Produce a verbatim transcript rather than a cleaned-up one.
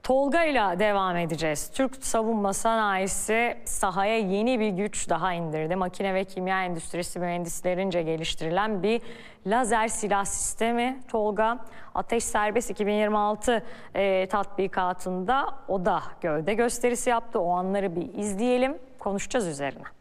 Tolga ile devam edeceğiz. Türk savunma sanayisi sahaya yeni bir güç daha indirdi. Makine ve kimya endüstrisi mühendislerince geliştirilen bir lazer silah sistemi. Tolga, Ateş Serbest iki bin yirmi altı e, tatbikatında o da gövde gösterisi yaptı. O anları bir izleyelim, konuşacağız üzerine.